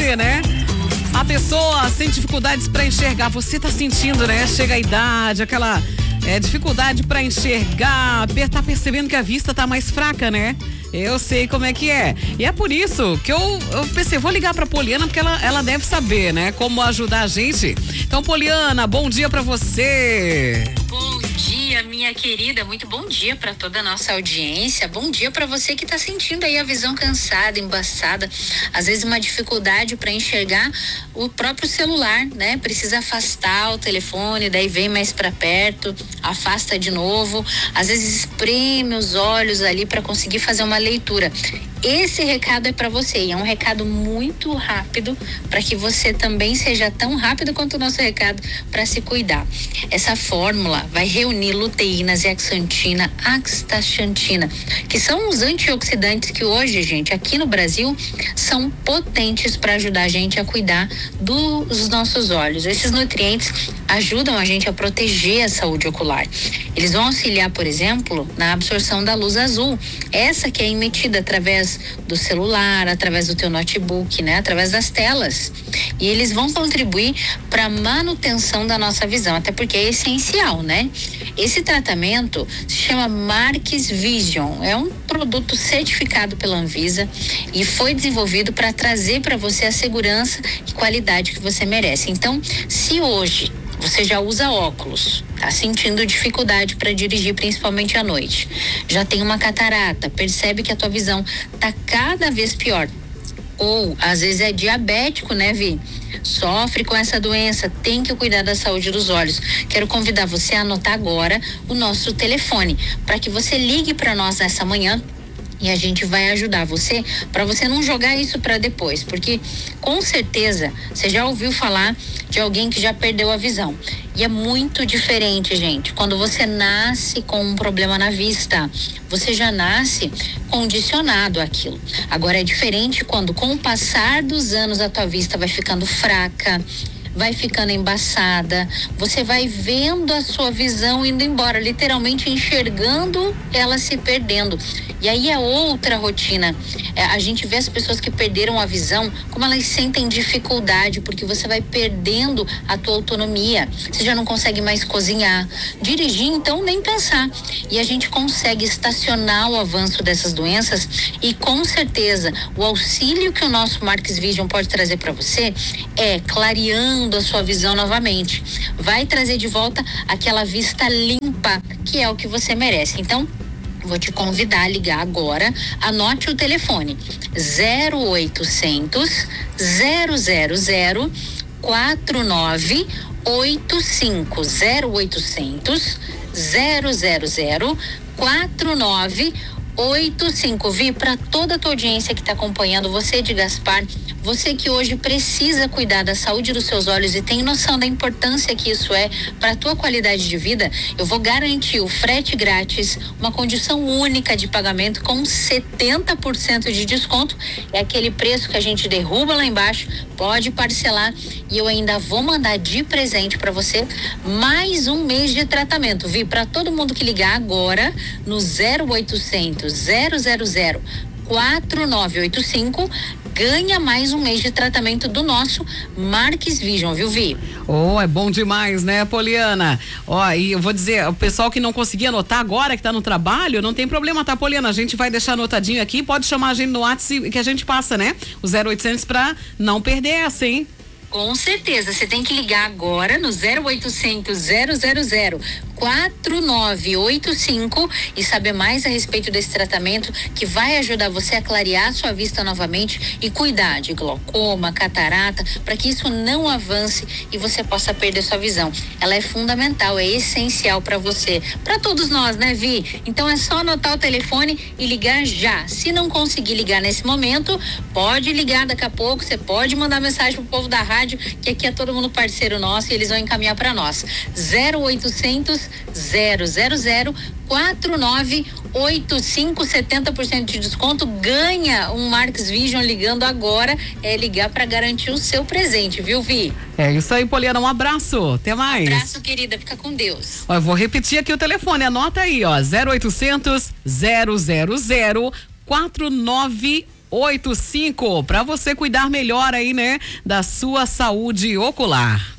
saber, né? A pessoa sente dificuldades para enxergar. Você tá sentindo, né? Chega a idade, aquela dificuldade para enxergar, tá percebendo que a vista tá mais fraca, né? Eu sei como é que é. E é por isso que eu pensei, vou ligar pra Poliana, porque ela deve saber, né? Como ajudar a gente. Então, Poliana, bom dia pra você. Bom dia, minha querida. Muito bom dia para toda a nossa audiência. Bom dia para você que tá sentindo aí a visão cansada, embaçada. Às vezes uma dificuldade para enxergar o próprio celular, né? Precisa afastar o telefone, daí vem mais para perto, afasta de novo. Às vezes espreme os olhos ali para conseguir fazer uma leitura. Esse recado é para você e é um recado muito rápido para que você também seja tão rápido quanto o nosso recado para se cuidar. Essa fórmula vai reunir luteína, zeaxantina, astaxantina, que são os antioxidantes que hoje, gente, aqui no Brasil, são potentes para ajudar a gente a cuidar dos nossos olhos. Esses nutrientes ajudam a gente a proteger a saúde ocular. Eles vão auxiliar, por exemplo, na absorção da luz azul, essa que é emitida através do celular, através do teu notebook, né? Através das telas. E eles vão contribuir para a manutenção da nossa visão, até porque é essencial, né? Esse tratamento se chama Marques Vision, é um produto certificado pela Anvisa e foi desenvolvido para trazer para você a segurança e qualidade que você merece. Então, se hoje você já usa óculos, tá sentindo dificuldade para dirigir, principalmente à noite, já tem uma catarata, percebe que a tua visão tá cada vez pior, ou às vezes é diabético, né, Vi? Sofre com essa doença, tem que cuidar da saúde dos olhos. Quero convidar você a anotar agora o nosso telefone, para que você ligue para nós nessa manhã e a gente vai ajudar você, para você não jogar isso para depois, porque com certeza você já ouviu falar de alguém que já perdeu a visão. E é muito diferente, gente. Quando você nasce com um problema na vista, você já nasce condicionado àquilo. Agora é diferente quando, com o passar dos anos, a tua vista vai ficando fraca, vai ficando embaçada, você vai vendo a sua visão indo embora, literalmente enxergando ela se perdendo. E aí é outra rotina. A gente vê as pessoas que perderam a visão, como elas sentem dificuldade, porque você vai perdendo a tua autonomia. Você já não consegue mais cozinhar. Dirigir, então, nem pensar. E a gente consegue estacionar o avanço dessas doenças e, com certeza, o auxílio que o nosso Marques Vision pode trazer para você é clareando a sua visão novamente. Vai trazer de volta aquela vista limpa, que é o que você merece. Então, vou te convidar a ligar agora. Anote o telefone: 0800 000 4985, 0800 000 4985. Vi, para toda a tua audiência que está acompanhando, você de Gaspar, você que hoje precisa cuidar da saúde dos seus olhos e tem noção da importância que isso é para a tua qualidade de vida, eu vou garantir o frete grátis, uma condição única de pagamento com 70% de desconto. É aquele preço que a gente derruba lá embaixo, pode parcelar e eu ainda vou mandar de presente para você mais um mês de tratamento. Vi, para todo mundo que ligar agora no 0800 000 4985, ganha mais um mês de tratamento do nosso Marques Vision, viu, Vi? Oh, é bom demais, né, Poliana? Ó, e eu vou dizer, o pessoal que não conseguia anotar agora, que tá no trabalho, não tem problema, tá, Poliana? A gente vai deixar anotadinho aqui, pode chamar a gente no WhatsApp que a gente passa, né? O 0800 pra não perder essa, hein? Com certeza, você tem que ligar agora no 0800 000 4985 e saber mais a respeito desse tratamento que vai ajudar você a clarear sua vista novamente e cuidar de glaucoma, catarata, para que isso não avance e você possa perder sua visão. Ela é fundamental, é essencial para você, para todos nós, né, Vi? Então é só anotar o telefone e ligar já. Se não conseguir ligar nesse momento, pode ligar daqui a pouco, você pode mandar mensagem pro povo da rádio, que aqui é todo mundo parceiro nosso e eles vão encaminhar para nós. 0800 000 4985, 70% de desconto, ganha um Marques Vision ligando agora. É ligar para garantir o seu presente, viu, Vi? É isso aí, Poliana, um abraço, até mais. Um abraço, querida, fica com Deus. Ó, eu vou repetir aqui o telefone, anota aí, ó, 0800 000 4985. 85 para você cuidar melhor aí, né, da sua saúde ocular.